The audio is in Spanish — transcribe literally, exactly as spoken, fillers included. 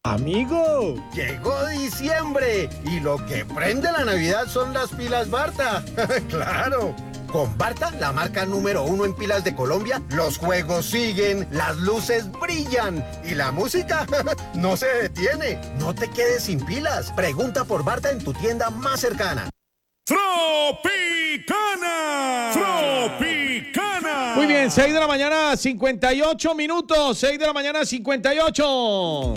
Amigo, llegó diciembre y lo que prende la Navidad son las pilas Barta. ¡Claro! Con Barta, la marca número uno en pilas de Colombia, los juegos siguen, las luces brillan y la música no se detiene. No te quedes sin pilas. Pregunta por Barta en tu tienda más cercana. ¡Tropicana! ¡Tropicana! Muy bien, seis de la mañana, cincuenta y ocho minutos. seis de la mañana, cincuenta y ocho.